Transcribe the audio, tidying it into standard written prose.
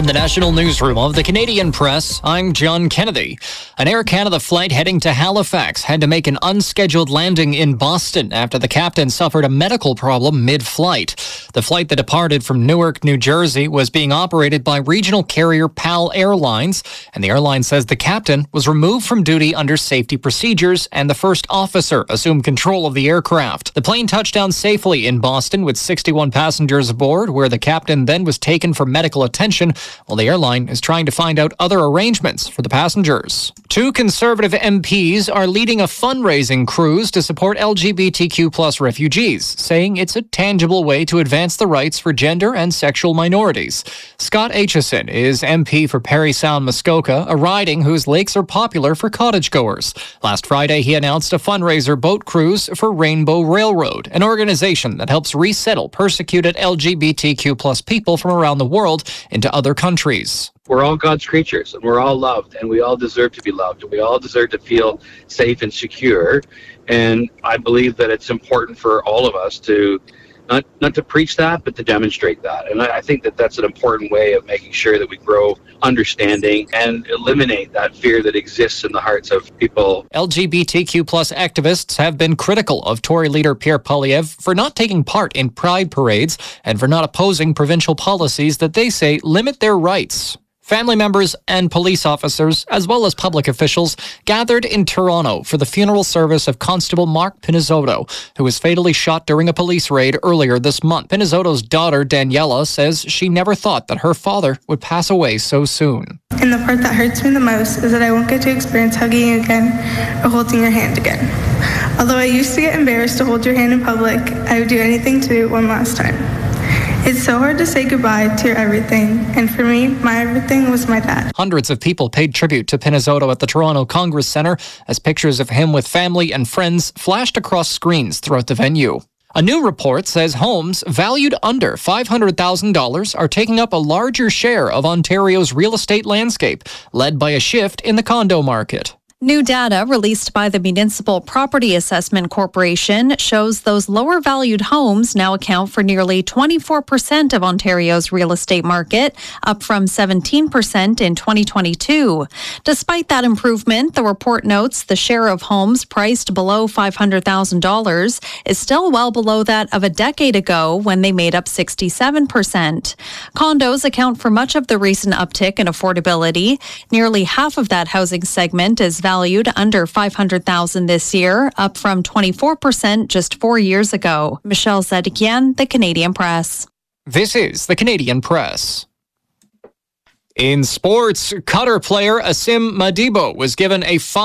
From the National Newsroom of the Canadian Press, I'm John Kennedy. An Air Canada flight heading to Halifax had to make an unscheduled landing in Boston after the captain suffered a medical problem mid-flight. The flight that departed from Newark, New Jersey, was being operated by regional carrier PAL Airlines, and the airline says the captain was removed from duty under safety procedures and the first officer assumed control of the aircraft. The plane touched down safely in Boston with 61 passengers aboard, where the captain then was taken for medical attention, while the airline is trying to find out other arrangements for the passengers. Two Conservative MPs are leading a fundraising cruise to support LGBTQ+ refugees, saying it's a tangible way to advance the rights for gender and sexual minorities. Scott Aitchison is MP for Parry Sound Muskoka, a riding whose lakes are popular for cottagegoers. Last Friday, he announced a fundraiser boat cruise for Rainbow Railroad, an organization that helps resettle persecuted LGBTQ+ people from around the world into other countries. We're all God's creatures, and we're all loved, and we all deserve to be loved, and we all deserve to feel safe and secure. And I believe that it's important for all of us to not to preach that, but to demonstrate that. And I think that that's an important way of making sure that we grow understanding and eliminate that fear that exists in the hearts of people. LGBTQ+ activists have been critical of Tory leader Pierre Poilievre for not taking part in pride parades and for not opposing provincial policies that they say limit their rights. Family members and police officers, as well as public officials, gathered in Toronto for the funeral service of Constable Mark Pinizzotto, who was fatally shot during a police raid earlier this month. Pinizzotto's daughter, Daniela, says she never thought that her father would pass away so soon. And the part that hurts me the most is that I won't get to experience hugging you again or holding your hand again. Although I used to get embarrassed to hold your hand in public, I would do anything to do it one last time. It's so hard to say goodbye to your everything, and for me, my everything was my dad. Hundreds of people paid tribute to Pinizzotto at the Toronto Congress Centre as pictures of him with family and friends flashed across screens throughout the venue. A new report says homes valued under $500,000 are taking up a larger share of Ontario's real estate landscape, led by a shift in the condo market. New data released by the Municipal Property Assessment Corporation shows those lower valued homes now account for nearly 24% of Ontario's real estate market, up from 17% in 2022. Despite that improvement, the report notes the share of homes priced below $500,000 is still well below that of a decade ago when they made up 67%. Condos account for much of the recent uptick in affordability. Nearly half of that housing segment is valued under $500,000 this year, up from 24% just 4 years ago. Michelle Zedekian, The Canadian Press. This is The Canadian Press. In sports, Qatar player Asim Madibo was given a